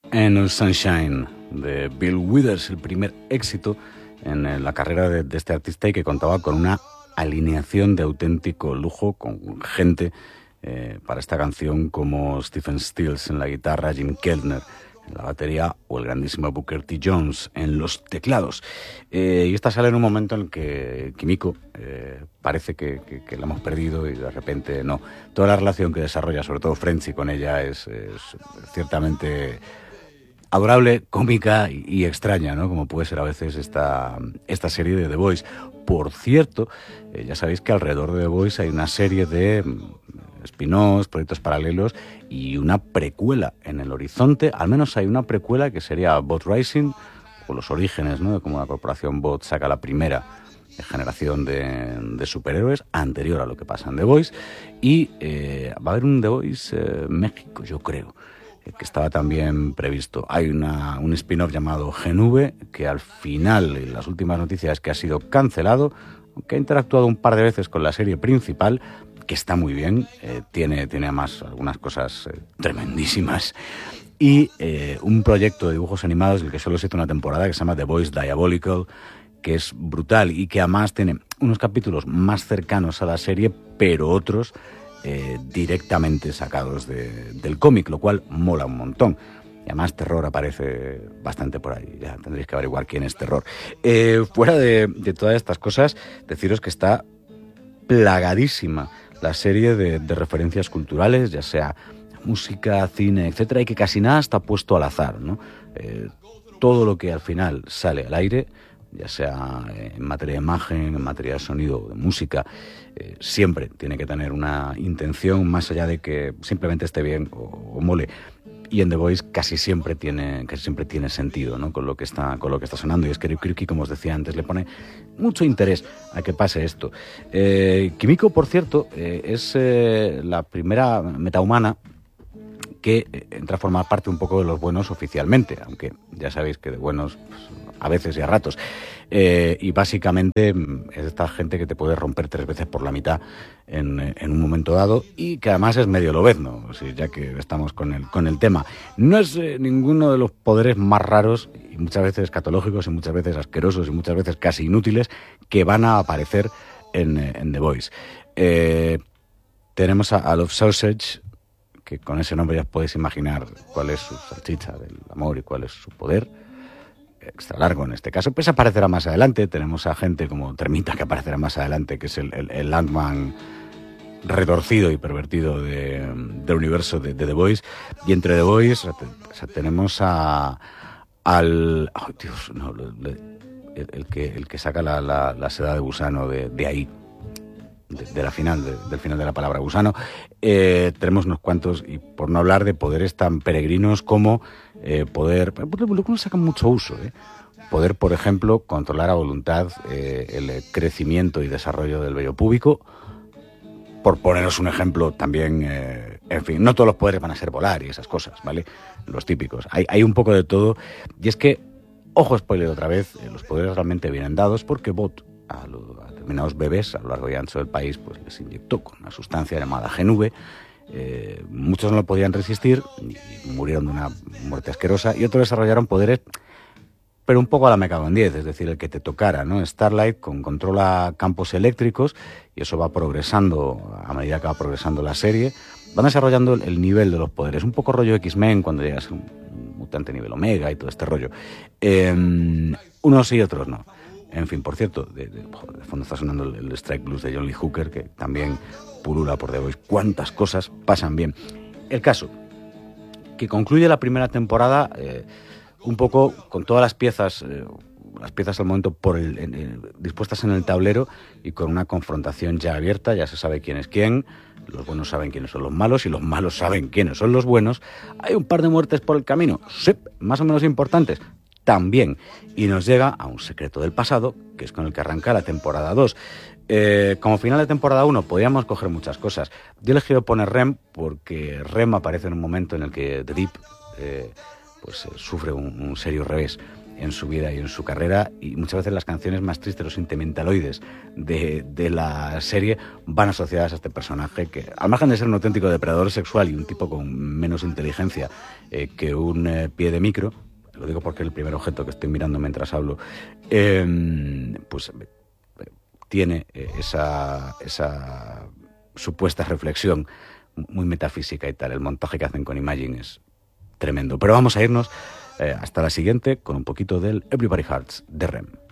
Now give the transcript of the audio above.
Endless Sunshine de Bill Withers, el primer éxito en la carrera de este artista y que contaba con una alineación de auténtico lujo, con gente para esta canción como Stephen Stills en la guitarra, Jim Keltner en la batería o el grandísimo Booker T. Jones en los teclados. Y esta sale en un momento en el que Kimiko parece que la hemos perdido y de repente no. Toda la relación que desarrolla, sobre todo Frenchy con ella, es ciertamente adorable, cómica y extraña, ¿no? Como puede ser a veces esta serie de The Boys. Por cierto, ya sabéis que alrededor de The Boys hay una serie de spin-offs, proyectos paralelos y una precuela en el horizonte. Al menos hay una precuela que sería Bot Rising, o los orígenes, ¿no? De cómo la corporación Bot saca la primera generación de superhéroes, anterior a lo que pasa en The Boys. Y va a haber un The Boys México, yo creo, que estaba también previsto. Hay un spin-off llamado Gen V, que al final, en las últimas noticias, es que ha sido cancelado, aunque ha interactuado un par de veces con la serie principal, que está muy bien, tiene además algunas cosas tremendísimas, y un proyecto de dibujos animados, el que solo se hizo una temporada, que se llama The Boys Diabolical, que es brutal y que además tiene unos capítulos más cercanos a la serie, pero otros directamente sacados del cómic, lo cual mola un montón. Y además Terror aparece bastante por ahí, ya tendréis que averiguar quién es Terror. Fuera de todas estas cosas, deciros que está plagadísima la serie de referencias culturales, ya sea música, cine, etcétera, y que casi nada está puesto al azar, ¿no? Todo lo que al final sale al aire, ya sea en materia de imagen, en materia de sonido, de música, siempre tiene que tener una intención más allá de que simplemente esté bien o mole. Y en The Voice casi siempre tiene sentido, ¿no? con lo que está sonando. Y es que Ryuki, como os decía antes, le pone mucho interés a que pase esto. Kimiko, por cierto, es la primera metahumana que entra a formar parte un poco de los buenos oficialmente, aunque ya sabéis que de buenos pues, a veces y a ratos. Y básicamente es esta gente que te puede romper 3 veces por la mitad en un momento dado y que además es medio lobezno, ¿sí? Ya que estamos con el tema. No es ninguno de los poderes más raros y muchas veces escatológicos y muchas veces asquerosos y muchas veces casi inútiles que van a aparecer en The Voice. Tenemos a Love Sausage, que con ese nombre ya os podéis imaginar cuál es su salchicha del amor y cuál es su poder. Extra largo en este caso, pues aparecerá más adelante. Tenemos a gente como Termita, que aparecerá más adelante, que es el Ant-Man retorcido y pervertido del universo de The Boys. Y entre The Boys tenemos al... ¡Oh, Dios! No, el que saca la seda de gusano de ahí, de la final, del final de la palabra gusano. Tenemos unos cuantos, y por no hablar de poderes tan peregrinos como poder, lo que no sacan mucho uso, poder, por ejemplo, controlar a voluntad el crecimiento y desarrollo del vello púbico, por poneros un ejemplo también. En fin, no todos los poderes van a ser volar y esas cosas, ¿vale? Los típicos. Hay un poco de todo, y es que, ojo spoiler otra vez, los poderes realmente vienen dados porque Bot a determinados bebés a lo largo y ancho del país pues les inyectó con una sustancia llamada Gen V. Muchos no lo podían resistir y murieron de una muerte asquerosa, y otros desarrollaron poderes pero un poco a la Me cago en 10, es decir, el que te tocara, ¿no? Starlight controla campos eléctricos y eso va progresando a medida que va progresando la serie. Van desarrollando el nivel de los poderes, un poco rollo X-Men cuando llegas a un mutante nivel Omega y todo este rollo. Unos y otros no. En fin, por cierto, de fondo está sonando el Strike Blues de John Lee Hooker, que también pulula por The Voice. Cuántas cosas pasan bien. El caso, que concluye la primera temporada un poco con todas las piezas al momento dispuestas en el tablero y con una confrontación ya abierta. Ya se sabe quién es quién, los buenos saben quiénes son los malos y los malos saben quiénes son los buenos. Hay un par de muertes por el camino, sí, más o menos importantes también, y nos llega a un secreto del pasado, que es con el que arranca la temporada 2. Como final de temporada 1 podíamos coger muchas cosas. Yo he elegido poner Rem porque Rem aparece en un momento en el que The Deep sufre un serio revés. en su vida y en su carrera, y muchas veces las canciones más tristes, los sentimentaloides de la serie van asociadas a este personaje que, al margen de ser un auténtico depredador sexual y un tipo con menos inteligencia que un pie de micro, lo digo porque es el primer objeto que estoy mirando mientras hablo, pues tiene esa supuesta reflexión muy metafísica y tal. El montaje que hacen con Imagine es tremendo. Pero vamos a irnos hasta la siguiente con un poquito del Everybody Hurts de REM.